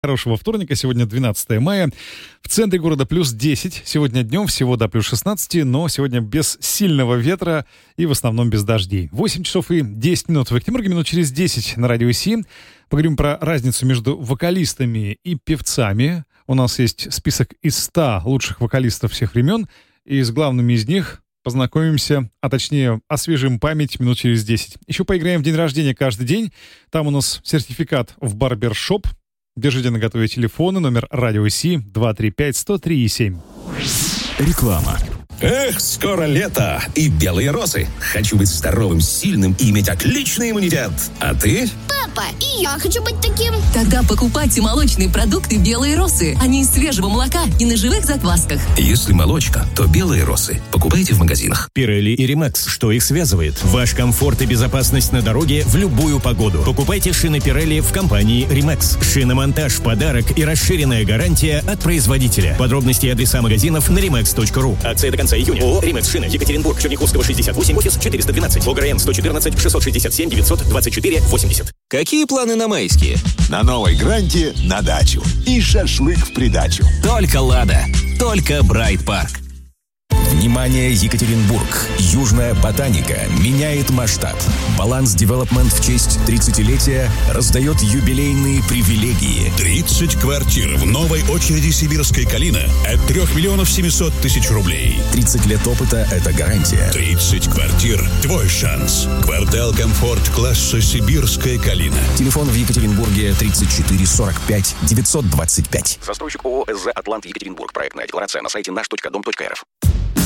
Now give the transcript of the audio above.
Хорошего вторника, сегодня 12 мая. В центре города плюс 10, сегодня днем всего до плюс 16, но сегодня без сильного ветра и в основном без дождей. 8 часов и 10 минут в Екатеринбурге, минут через 10 на радио Си. Поговорим про разницу между вокалистами и певцами. У нас есть список из 100 лучших вокалистов всех времен, и с главными из них познакомимся, а точнее освежим память минут через 10. Еще поиграем в день рождения каждый день. Там у нас сертификат в барбершоп. Держите наготове телефоны, номер радио Си 235-103-7. Реклама. Эх, скоро лето и белые розы. Хочу быть здоровым, сильным и иметь отличный иммунитет. А ты? Папа, и я хочу быть таким. Тогда покупайте молочные продукты «Белые росы». Они из свежего молока и на живых заквасках. Если молочка, то белые росы. Покупайте в магазинах. Pirelli и Rimax. Что их связывает? Ваш комфорт и безопасность на дороге в любую погоду. Покупайте шины Pirelli в компании Rimax. Шиномонтаж, подарок и расширенная гарантия от производителя. Подробности и адреса магазинов на rimax.ru. Акция до конца июня. ООО «Римекс Шины». Екатеринбург, Черняховского, 68, офис 412. ОГРН 114 667 924 80. Какие планы на майские? На новой Гранте на дачу. И шашлык в придачу. Только «Лада». Только «Брайт Парк». Внимание, Екатеринбург! Южная ботаника меняет масштаб. Баланс Девелопмент в честь 30-летия раздает юбилейные привилегии. 30 квартир в новой очереди «Сибирская калина» от 3 миллионов 700 тысяч рублей. 30 лет опыта – это гарантия. 30 квартир – твой шанс. Квартал «Комфорт» класса «Сибирская калина». Телефон в Екатеринбурге 34 45 925. Застройщик ООО «СЗ Атлант Екатеринбург». Проектная декларация на сайте наш.дом.рф.